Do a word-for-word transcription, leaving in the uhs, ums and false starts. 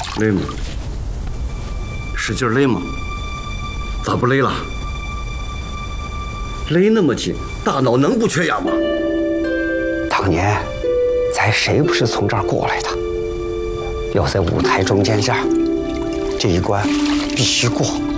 累吗？使劲累吗？咋不累了？累那么紧，大脑能不缺氧吗？ 当年，咱谁不是从这儿过来的？要在舞台中间这样，这一关必须过。